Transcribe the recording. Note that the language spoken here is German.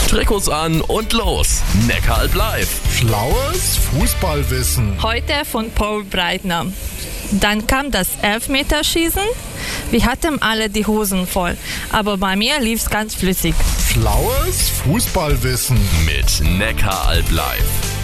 Trikots an und los. Neckaralb live. Schlaues Fußballwissen. Heute von Paul Breitner. Dann kam das Elfmeterschießen. Wir hatten alle die Hosen voll, aber bei mir lief's ganz flüssig. Schlaues Fußballwissen. Mit Neckaralb live.